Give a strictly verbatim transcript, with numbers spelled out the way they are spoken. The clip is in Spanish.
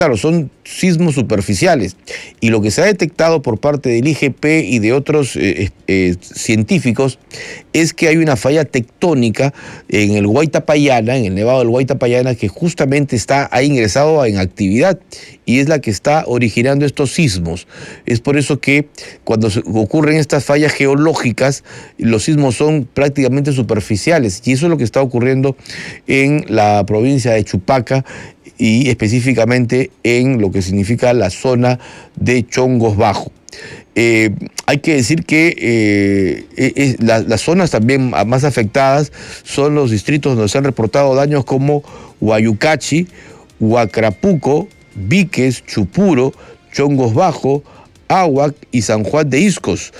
Claro, son sismos superficiales y lo que se ha detectado por parte del I G P y de otros eh, eh, científicos es que hay una falla tectónica en el Huayta-Pallana, en el Nevado del Huayta-Pallana, que justamente está, ha ingresado en actividad y es la que está originando estos sismos. Es por eso que cuando ocurren estas fallas geológicas, los sismos son prácticamente superficiales y eso es lo que está ocurriendo en la provincia de Chupaca, y específicamente en lo que significa la zona de Chongos Bajo. Eh, hay que decir que eh, eh, la, las zonas también más afectadas son los distritos donde se han reportado daños como Huayucachi, Huacrapuco, Víquez, Chupuro, Chongos Bajo, Ahuac y San Juan de Iscos.